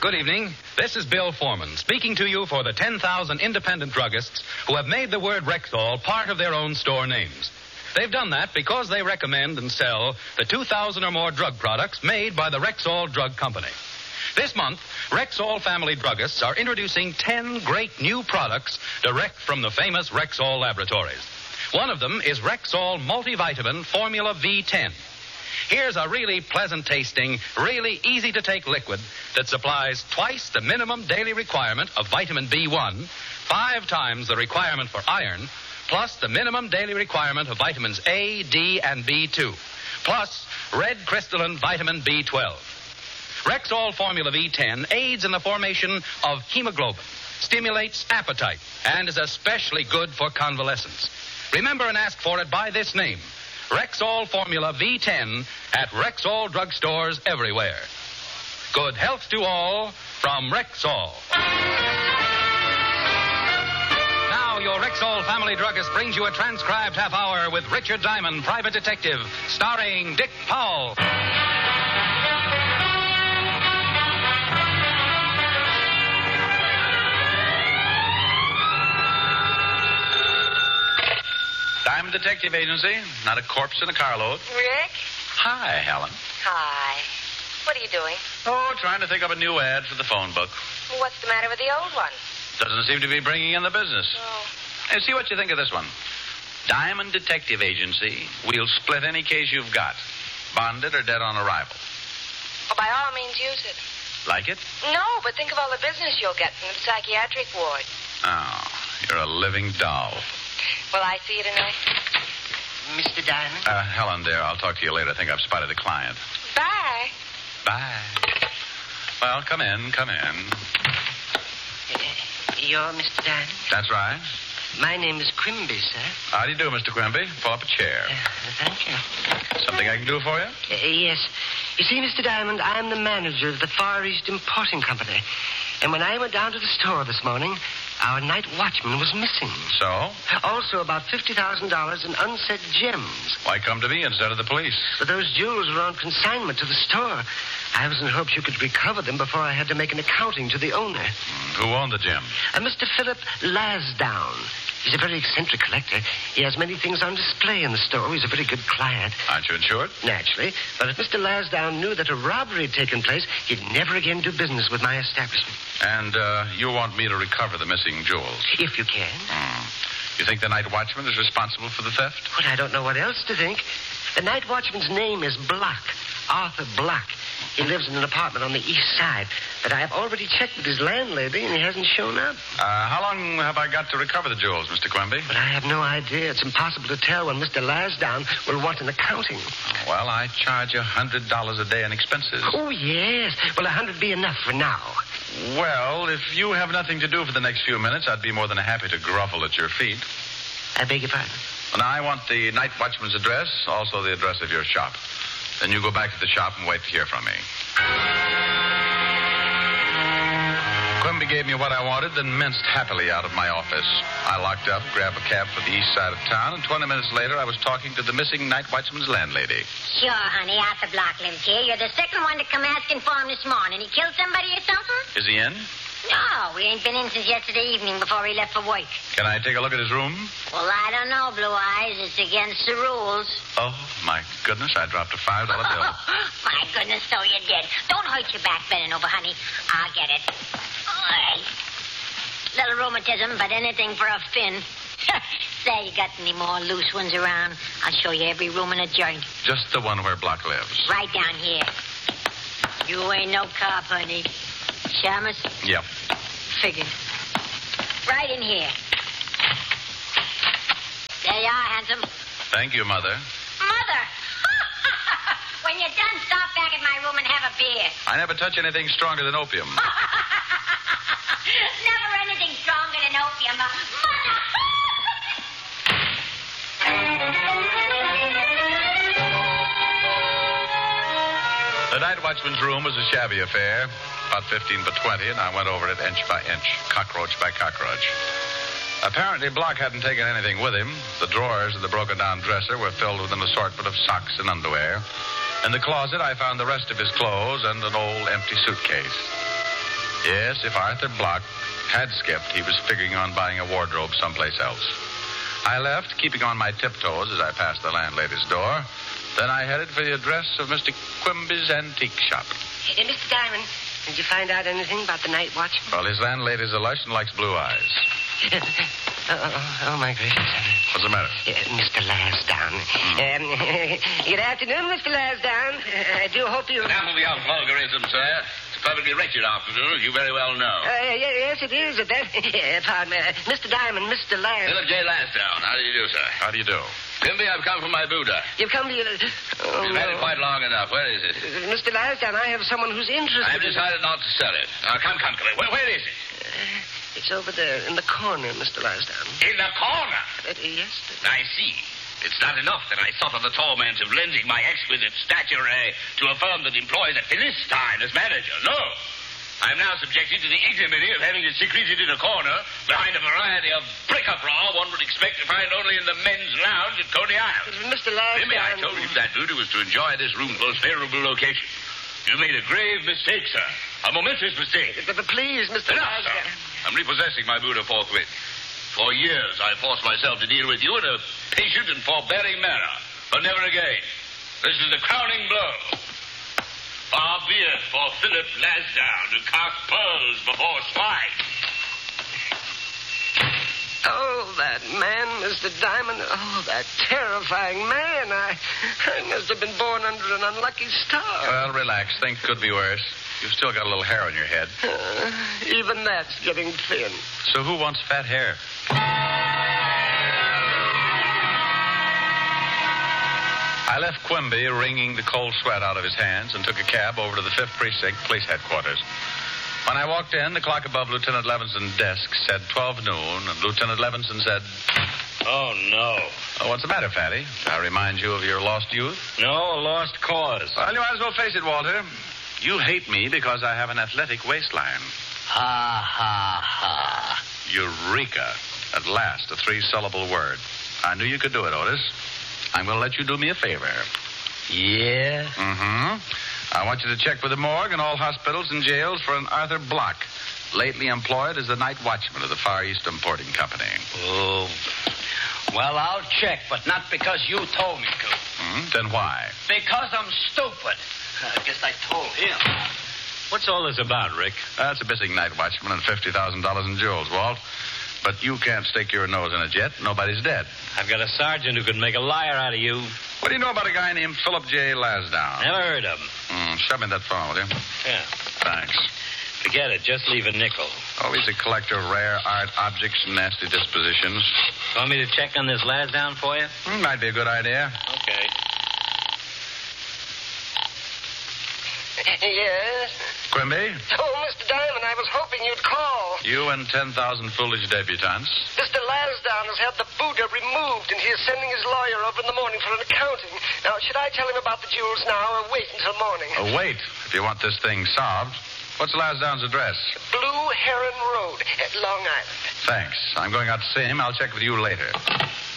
Good evening. This is Bill Foreman speaking to you for the 10,000 independent druggists who have made the word Rexall part of their own store names. They've done that because they recommend and sell the 2,000 or more drug products made by the Rexall Drug Company. This month, Rexall family druggists are introducing 10 great new products direct from the famous Rexall laboratories. One of them is Rexall Multivitamin Formula V10. Here's a really pleasant-tasting, really easy-to-take liquid that supplies twice the minimum daily requirement of vitamin B1, 5 times the requirement for iron, plus the minimum daily requirement of vitamins A, D, and B2, plus red crystalline vitamin B12. Rexall Formula V10 aids in the formation of hemoglobin, stimulates appetite, and is especially good for convalescents. Remember and ask for it by this name, Rexall Formula V10 at Rexall drugstores everywhere. Good health to all from Rexall. Now your Rexall family druggist brings you a transcribed half hour with Richard Diamond, Private Detective, starring Dick Powell. Diamond Detective Agency, not a corpse in a carload. Rick? Hi, Helen. Hi. What are you doing? Oh, trying to think up a new ad for the phone book. What's the matter with the old one? Doesn't seem to be bringing in the business. Oh. Hey, see what you think of this one. Diamond Detective Agency. We'll split any case you've got, bonded or dead on arrival. Well, by all means, use it. Like it? No, but think of all the business you'll get from the psychiatric ward. Oh, you're a living doll. Will I see you tonight? Mr. Diamond? Helen, dear, I'll talk to you later. I think I've spotted a client. Bye. Bye. Well, come in. You're Mr. Diamond? That's right. My name is Quimby, sir. How do you do, Mr. Quimby? Pull up a chair. Thank you. Something I can do for you? Yes. You see, Mr. Diamond, I'm the manager of the Far East Importing Company. And when I went down to the store this morning, our night watchman was missing. So? Also about $50,000 in unsaid gems. Why come to me instead of the police? But those jewels were on consignment to the store. I was in hopes you could recover them before I had to make an accounting to the owner. Who owned the gems? Mr. Philip Lasdown. He's a very eccentric collector. He has many things on display in the store. He's a very good client. Aren't you insured? Naturally. But if Mr. Lasdown knew that a robbery had taken place, he'd never again do business with my establishment. And you want me to recover the missing jewels? If you can. You think the night watchman is responsible for the theft? Well, I don't know what else to think. The night watchman's name is Block. Arthur Block. He lives in an apartment on the east side. But I have already checked with his landlady, and he hasn't shown up. How long have I got to recover the jewels, Mr. Quimby? But I have no idea. It's impossible to tell when Mr. Lasdown will want an accounting. Well, I charge you $100 a day in expenses. Oh, yes. Well, $100 be enough for now. Well, if you have nothing to do for the next few minutes, I'd be more than happy to grovel at your feet. I beg your pardon? Well, now, I want the night watchman's address, also the address of your shop. Then you go back to the shop and wait to hear from me. Quimby gave me what I wanted, then minced happily out of my office. I locked up, grabbed a cab for the east side of town, and 20 minutes later I was talking to the missing night watchman's landlady. Sure, honey, Arthur Block lives here. You're the second one to come asking for him this morning. He killed somebody or something? Is he in? No, we ain't been in since yesterday evening before he left for work. Can I take a look at his room? Well, I don't know, Blue Eyes. It's against the rules. Oh, my goodness, I dropped a $5 bill. My goodness, so you did. Don't hurt your back bending over, honey. I'll get it. All right. Little rheumatism, but anything for a fin. Say, you got any more loose ones around? I'll show you every room in a joint. Just the one where Block lives. Right down here. You ain't no cop, honey. Shamus? Yep. Figured. Right in here. There you are, handsome. Thank you, Mother. Mother! When you're done, stop back at my room and have a beer. I never touch anything stronger than opium. Never anything stronger than opium. Mother! The night watchman's room was a shabby affair, about 15 by 20, and I went over it inch by inch, cockroach by cockroach. Apparently, Block hadn't taken anything with him. The drawers of the broken-down dresser were filled with an assortment of socks and underwear. In the closet, I found the rest of his clothes and an old empty suitcase. Yes, if Arthur Block had skipped, he was figuring on buying a wardrobe someplace else. I left, keeping on my tiptoes as I passed the landlady's door. Then I headed for the address of Mr. Quimby's antique shop. Hey, Mr. Diamond, did you find out anything about the night watchman? Well, his landlady's a lush and likes blue eyes. Oh, my gracious. What's the matter? Mr. Lansdowne. Good afternoon, Mr. Lansdowne. I do hope you... Enough of your vulgarism, sir. It's a perfectly wretched afternoon, as you very well know. Yes, it is. Pardon me. Mr. Diamond, Mr. Lansdowne. Philip J. Lansdowne. How do you do, sir? How do you do? Quimby, I've come from my Buddha. You've come to... You've had it quite long enough. Where is it? Mr. Lansdowne, I have someone who's interested... I've decided not to sell it. Now, come. Where is it? It's over there, in the corner, Mr. Lansdowne. In the corner? Yes, sir. I see. It's not enough that I suffer the torment of lending my exquisite stature to a firm that employs a Philistine as manager. No. I'm now subjected to the ignominy of having it secreted in a corner behind a variety of bric-a-brac one would expect to find only in the men's lounge at Coney Island. Mr. Lansdowne... Maybe I told you that duty was to enjoy this room's most favorable location. You made a grave mistake, sir. A momentous mistake. But please, Mr. Enough, sir. I'm repossessing my Buddha forthwith. For years, I forced myself to deal with you in a patient and forbearing manner. But never again. This is the crowning blow. Far be it for Philip Lansdowne to cast pearls before swine. Oh, that man, Mr. Diamond. Oh, that terrifying man. I must have been born under an unlucky star. Well, relax. Things could be worse. You've still got a little hair on your head. Even that's getting thin. So who wants fat hair? I left Quimby wringing the cold sweat out of his hands and took a cab over to the 5th Precinct Police Headquarters. When I walked in, the clock above Lieutenant Levinson's desk said 12 noon, and Lieutenant Levinson said... Oh, no. Oh, what's the matter, Fatty? I remind you of your lost youth? No, a lost cause. Well, you might as well face it, Walter. You hate me because I have an athletic waistline. Ha, ha, ha. Eureka. At last, a 3-syllable word. I knew you could do it, Otis. I'm going to let you do me a favor. Yeah? Mm-hmm. I want you to check with the morgue and all hospitals and jails for an Arthur Block, lately employed as the night watchman of the Far East Importing Company. Oh. Well, I'll check, but not because you told me to. Then why? Because I'm stupid. I guess I told him. What's all this about, Rick? That's a missing night watchman and $50,000 in jewels, Walt. But you can't stick your nose in it yet. Nobody's dead. I've got a sergeant who could make a liar out of you. What do you know about a guy named Philip J. Lansdowne? Never heard of him. Shove me that phone, will you? Yeah. Thanks. Forget it. Just leave a nickel. Oh, he's a collector of rare art objects and nasty dispositions. Want me to check on this Lansdowne for you? Might be a good idea. Okay. Yes? Quimby? Oh, Mr. Diamond, I was hoping you'd call. You and 10,000 foolish debutantes. Mr. Lansdowne has had the Buddha removed, and he is sending his lawyer over in the morning for an accounting. Now, should I tell him about the jewels now or wait until morning? Oh, wait. If you want this thing solved. What's Lansdowne's address? Blue Heron Road at Long Island. Thanks. I'm going out to see him. I'll check with you later.